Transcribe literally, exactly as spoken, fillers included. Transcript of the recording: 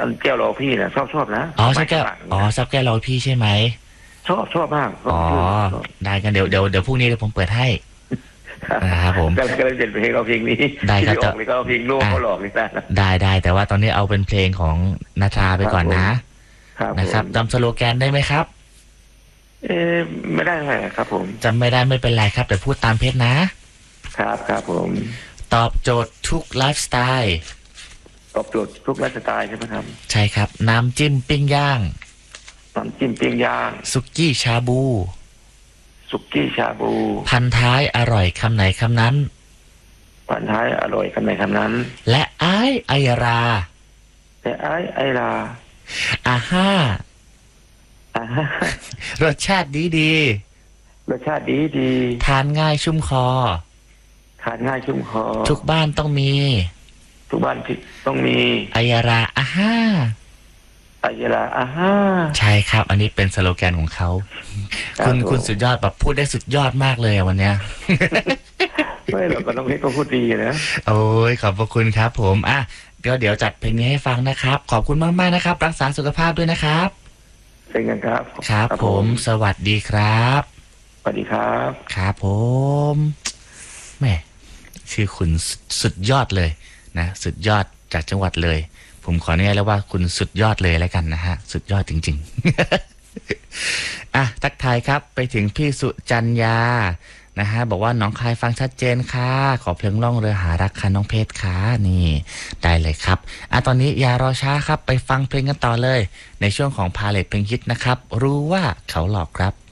อันแก้วรอพี่นะชอบชอบนะอ๋อซับแก้วอ๋อซับแก้วรอพี่ใช่ไหมชอบชอบมากอ๋อได้กันเดี๋ยวเดี๋ยวเดี๋ยวพรุ่งนี้เดี๋ยวผมเปิดให้นะครับผมก็เลยเปลี่ยนเพลงเอาเพลงนี้ได้ครับจะก็เอาเพลงลูกเขาหลอกนี่ได้ได้ได้แต่ว่าตอนนี้เอาเป็นเพลงของนาชาไปก่อนนะนะครับจำสโลแกนได้ไหมครับเอ๊ไม่ได้ครับผมจำไม่ได้ไม่เป็นไรครับแต่พูดตามเพจนะครับครับผมตอบโจทย์ทุกไลฟ์สไตล์ตอบโจทย์ทุกไลฟ์สไตล์ใช่ไหมครับใช่ครับน้ำจิ้มปิ้งย่างน้ำจิ้มปิ้งย่างสุกี้ชาบูสุกี้ชาบูพันท้ายอร่อยคำไหนคำนั้นพันท้ายอร่อยคำไหนคำนั้นและไอไอราและไอไอราอาห้าอ่ารสชาติดีดีรสชาติดีดีทานง่ายชุ่มคอทานง่ายชุ่มคอทุกบ้านต้องมีทุกบ้านต้องมีไอยาราอาห้าไอยาราอาห้าใช่ครับอันนี้เป็นสโลแกนของเขาคุณคุณสุดยอดแบบพูดได้สุดยอดมากเลยวันเนี้ยไม่หรอกก็ต้องให้เขาพูดดีนะโอ้ยขอบพระคุณครับผมอ่ะเดี๋ยวเดี๋ยวจัดเพลงนี้ให้ฟังนะครับขอบคุณมากมากนะครับรักษาสุขภาพด้วยนะครับเป็นกันครับครับผมสวัสดีครับสวัสดีครับครับผมแม่ชื่อคุณสุดยอดเลยนะสุดยอดจากจังหวัดเลยผมขออนุญาตแล้วว่าคุณสุดยอดเลยแล้วกันนะฮะสุดยอดจริงๆอ่ะทักทายครับไปถึงพี่สุจัญญานะฮะบอกว่าน้องคายฟังชัดเจนค่ะขอเพลงล่องเรือหารักค่ะน้องเพชรค่ะนี่ได้เลยครับอ่ะตอนนี้อย่ารอช้าครับไปฟังเพลงกันต่อเลยในช่วงของพาเลทเพลงฮิตนะครับรู้ว่าเขาหลอกครับ